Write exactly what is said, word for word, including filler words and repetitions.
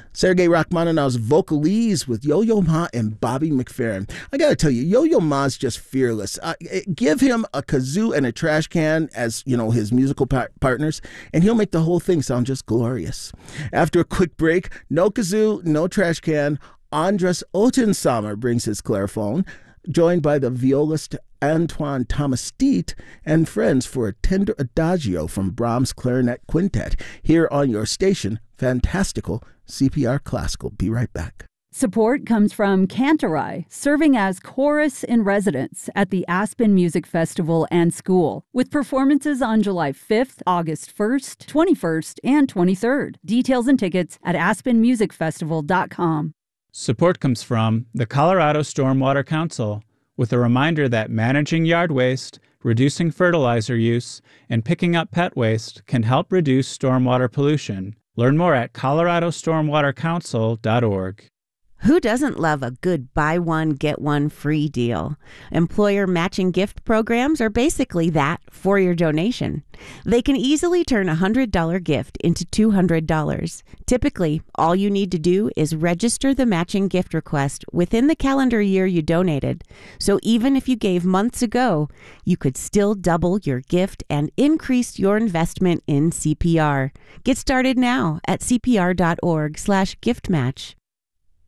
Sergei Rachmaninoff's Vocalese with Yo-Yo Ma and Bobby McFerrin. I gotta tell you, Yo-Yo Ma's just fearless. Uh, give him a kazoo and a trash can as, you know, his musical par- partners, and he'll make the whole thing sound just glorious. After a quick break, no kazoo, no trash can, Andras Ottensamer brings his clairphone, joined by the violist Antoine Thomas-Steet and friends for a tender adagio from Brahms' Clarinet Quintet, here on your station, Fantastical C P R Classical. Be right back. Support comes from Cantorai, serving as chorus in residence at the Aspen Music Festival and School, with performances on July fifth, August first, twenty-first, and twenty-third. Details and tickets at aspen music festival dot com. Support comes from the Colorado Stormwater Council, with a reminder that managing yard waste, reducing fertilizer use, and picking up pet waste can help reduce stormwater pollution. Learn more at colorado stormwater council dot org. Who doesn't love a good buy one, get one free deal? Employer matching gift programs are basically that for your donation. They can easily turn a one hundred dollars gift into two hundred dollars. Typically, all you need to do is register the matching gift request within the calendar year you donated. So even if you gave months ago, you could still double your gift and increase your investment in C P R. Get started now at c p r dot org slash gift match.